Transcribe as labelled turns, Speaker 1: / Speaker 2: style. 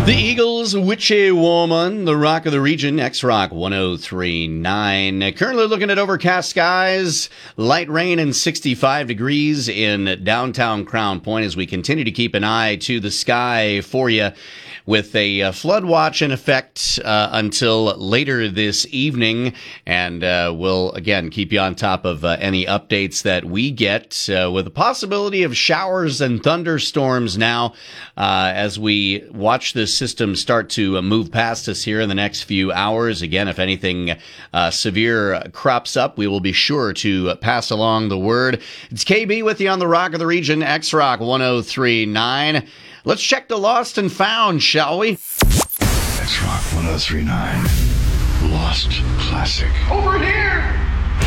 Speaker 1: The Eagles, Witchy Woman, the rock of the region, X-Rock 103.9. Currently looking at overcast skies, light rain and 65 degrees in downtown Crown Point as we continue to keep an eye to the sky for you with a flood watch in effect until later this evening. And we'll, again, keep you on top of any updates that we get with the possibility of showers and thunderstorms now as we watch this system start to move past us here in the next few hours. Again, if anything severe crops up, we will be sure to pass along the word. It's KB with you on the Rock of the Region, X-Rock 103.9. Let's check the lost and found, shall we?
Speaker 2: X-Rock 103.9. Lost Classic.
Speaker 3: Over here!